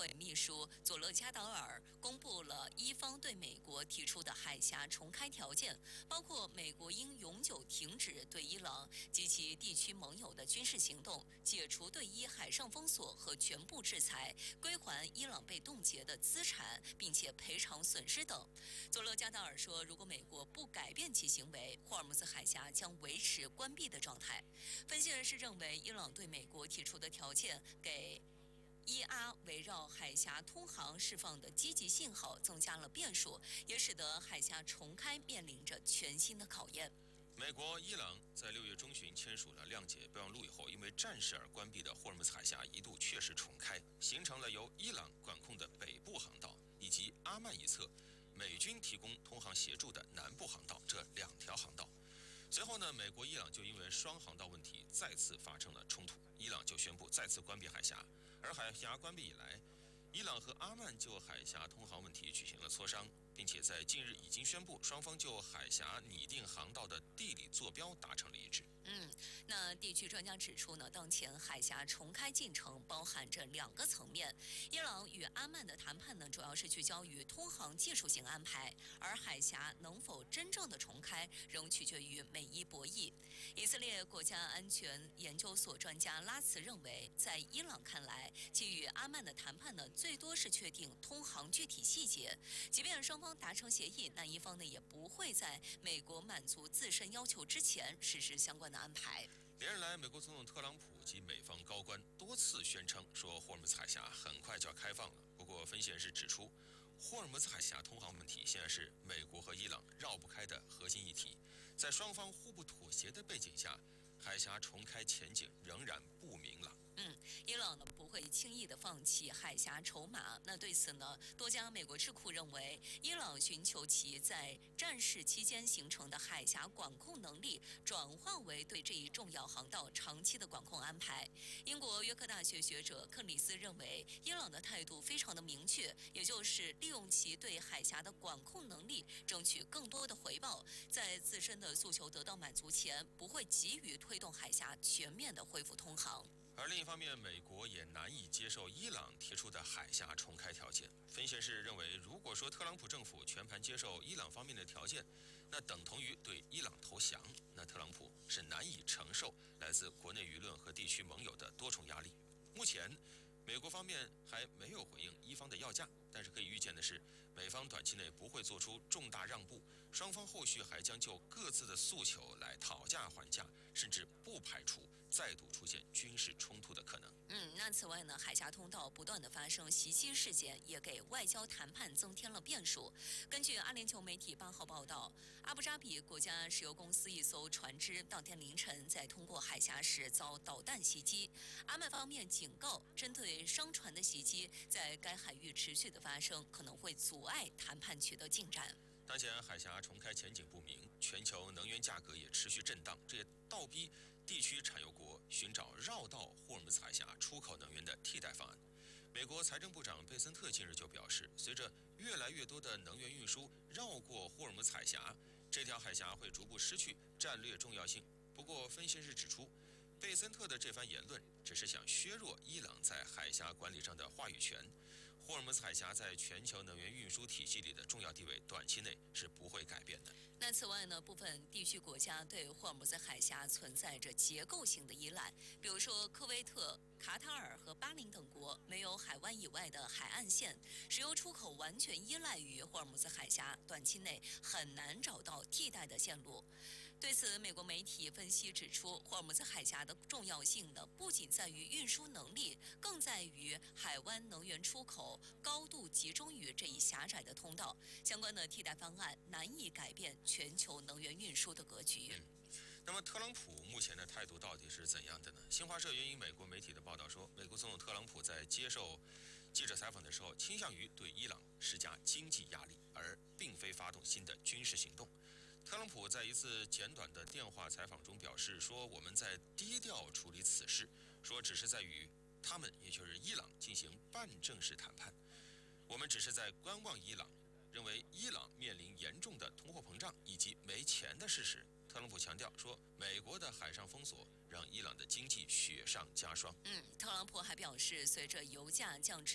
会秘书佐勒加岛尔公布了伊方对美国提出的海峡重开条件，包括美国应永久停止对伊朗及其地区盟友的军事行动，解除对伊海上封锁和全部制裁，归还伊朗被冻结的资产，并且赔偿损失等。佐勒加岛尔说，如果美国不改变其行为，霍尔木兹海峡将维持关闭的状态。分析人士认为，伊朗对美国提出的条件给伊阿围绕海峡通航释放的积极信号增加了变数，也使得海峡重开面临着全新的考验。 美国、伊朗在6月中旬签署了谅解备忘录以后，因为战事而关闭的霍尔木兹海峡一度确实重开，形成了由伊朗管控的北部航道以及阿曼一侧美军提供通航协助的南部航道这2条航道。随后呢，美国、伊朗就因为双航道问题再次发生了冲突，伊朗就宣布再次关闭海峡。而海峡关闭以来，伊朗和阿曼就海峡通航问题举行了磋商，并且在近日已经宣布，双方就海峡拟定航道的地理坐标达成了一致。 那地区专家指出呢，当前海峡重开进程包含着2个层面。伊朗与阿曼的谈判呢，主要是聚焦于通航技术性安排，而海峡能否真正的重开，仍取决于美伊博弈。以色列国家安全研究所专家拉茨认为，在伊朗看来，其与阿曼的谈判呢，最多是确定通航具体细节，即便双方达成协议，那一方呢也不会在美国满足自身要求之前实施相关的安排。 连日来，美国总统特朗普及美方高官多次宣称说，霍尔木兹海峡很快就要开放了。不过，分析人士指出，霍尔木兹海峡通航问题现在是美国和伊朗绕不开的核心议题，在双方互不妥协的背景下，海峡重开前景仍然不明朗。 伊朗呢不会轻易的放弃海峡筹码。那对此呢，多家美国智库认为，伊朗寻求其在战事期间形成的海峡管控能力，转换为对这一重要航道长期的管控安排。英国约克大学学者克里斯认为，伊朗的态度非常的明确，也就是利用其对海峡的管控能力，争取更多的回报，在自身的诉求得到满足前，不会急于推动海峡全面的恢复通航。 而另一方面，美国也难以接受伊朗提出的海峡重开条件。分析人士认为，如果说特朗普政府全盘接受伊朗方面的条件，那等同于对伊朗投降，那特朗普是难以承受来自国内舆论和地区盟友的多重压力。目前，美国方面还没有回应伊方的要价，但是可以预见的是，美方短期内不会做出重大让步，双方后续还将就各自的诉求来讨价还价，甚至不排除再度出现军事冲突的可能。 那此外呢，海峡通道不断的发生袭击事件，也给外交谈判增添了变数。根据阿联酋媒体8号报道，阿布扎比国家石油公司一艘船只当天凌晨在通过海峡时遭导弹袭击，阿曼方面警告，针对商船的袭击在该海域持续的发生，可能会阻碍谈判取得进展。 当前海峡重开前景不明，全球能源价格也持续震荡，这也倒逼地区产油国寻找绕道霍尔木兹海峡出口能源的替代方案。美国财政部长贝森特近日就表示，随着越来越多的能源运输绕过霍尔木兹海峡，这条海峡会逐步失去战略重要性。不过，分析师指出，贝森特的这番言论只是想削弱伊朗在海峡管理上的话语权。霍尔木兹海峡在全球能源运输体系里的重要地位，短期内是不会改变的。 那此外呢，部分地区国家对霍尔木兹海峡存在着结构性的依赖，比如说科威特、卡塔尔和巴林等国没有海湾以外的海岸线，石油出口完全依赖于霍尔木兹海峡，短期内很难找到替代的线路。对此，美国媒体分析指出，霍尔木兹海峡的重要性呢，不仅在于运输能力，更在于海湾能源出口高度集中于这一狭窄的通道。相关的替代方案难以改变全球能源运输的格局。 那么，特朗普目前的态度到底是怎样的呢？新华社援引美国媒体的报道说，美国总统特朗普在接受记者采访的时候，倾向于对伊朗施加经济压力，而并非发动新的军事行动。特朗普在一次简短的电话采访中表示说：“我们在低调处理此事，说只是在与他们，也就是伊朗进行半正式谈判。我们只是在观望伊朗，认为伊朗面临严重的通货膨胀以及没钱的事实。”特朗普强调说，美国的海上封锁让伊朗的经济雪上加霜。 特朗普还表示，随着油价降至